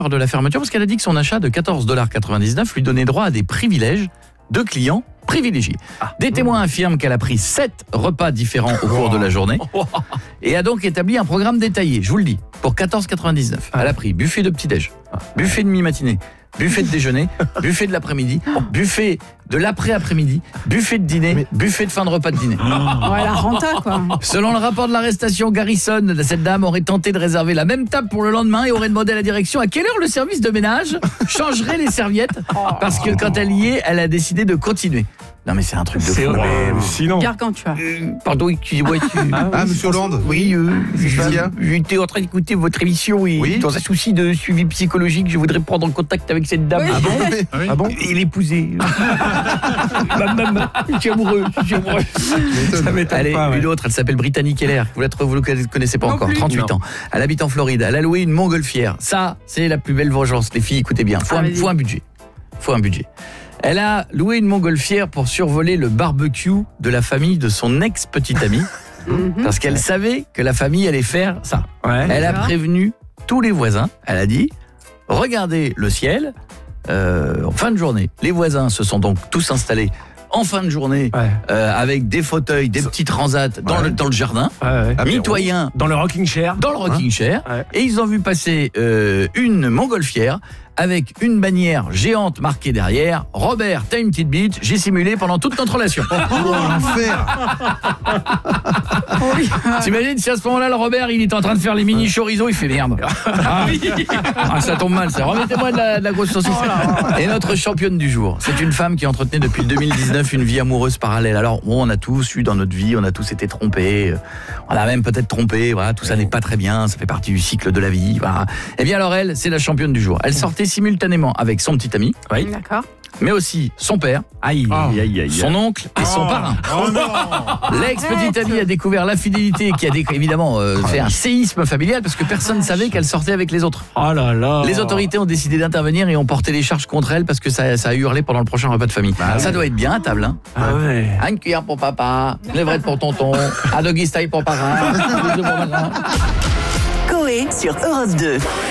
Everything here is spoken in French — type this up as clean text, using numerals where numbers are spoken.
de la fermeture parce qu'elle a dit que son achat de 14,99 $ lui donnait droit à des privilèges de clients privilégiés. Des témoins affirment qu'elle a pris 7 repas différents au cours de la journée et a donc établi un programme détaillé, je vous le dis, pour 14,99 $. Elle a pris buffet de petit-déj, buffet de mi-matinée, buffet de déjeuner, buffet de l'après-midi, buffet de l'après-après-midi, buffet de dîner, buffet de fin de repas de dîner. Ouais, la renta, quoi. Selon le rapport de l'arrestation, Garrison, cette dame aurait tenté de réserver la même table pour le lendemain et aurait demandé à la direction à quelle heure le service de ménage changerait les serviettes parce que quand elle y est, elle a décidé de continuer. Non mais c'est un truc de fou. Sinon. Gargantua. Pardon, excusez-moi. Monsieur Hollande. Oui, Qu'est-ce qu'il y a j'étais en train d'écouter votre émission et Oui. dans un souci de suivi psychologique, je voudrais prendre en contact avec cette dame. Oui. Ah bon Et l'épouser. Je suis amoureux. Ça m'étonne Allez, pas, ouais. une autre, elle s'appelle Brittany Keller. Vous le connaissez pas Non encore, plus. 38 ans. Elle habite en Floride. Elle a loué une montgolfière. Ça, c'est la plus belle vengeance. Les filles, écoutez bien. Faut un budget. Elle a loué une montgolfière pour survoler le barbecue de la famille de son ex-petite amie. Parce qu'elle savait que la famille allait faire ça. Ouais. Elle a D'accord. prévenu tous les voisins. Elle a dit, regardez le ciel en fin de journée. Les voisins se sont donc tous installés en fin de journée avec des fauteuils, des petits transats dans le jardin, mitoyens Dans le rocking chair. dans le rocking chair. Ouais. Et ils ont vu passer une montgolfière avec une bannière géante marquée derrière. Robert, t'as une petite bite, j'ai simulé pendant toute notre relation. L'enfer. T'imagines si à ce moment-là, le Robert, il est en train de faire les mini chorizo, il fait merde. Ça tombe mal, ça. Remettez-moi de la grosse saucisse. Et notre championne du jour, c'est une femme qui entretenait depuis 2019 une vie amoureuse parallèle. Alors, bon, on a tous eu dans notre vie, on a tous été trompés, on a même peut-être trompé, voilà, tout ça n'est pas très bien, ça fait partie du cycle de la vie, voilà. Et bien alors elle, c'est la championne du jour. Elle sortait simultanément avec son petit ami, D'accord. mais aussi son père, Aïe, aïe, aïe, aïe. son oncle et son parrain. L'ex-petite amie a découvert l'infidélité qui a évidemment fait un séisme familial parce que personne ne savait qu'elle sortait avec les autres. Oh là là. Les autorités ont décidé d'intervenir et ont porté les charges contre elle parce que ça a hurlé pendant le prochain repas de famille. Ça doit être bien à table, hein. Ah ouais. Une cuillère pour papa, une levrette pour tonton, un doggy style pour parrain. Coé sur Europe 2.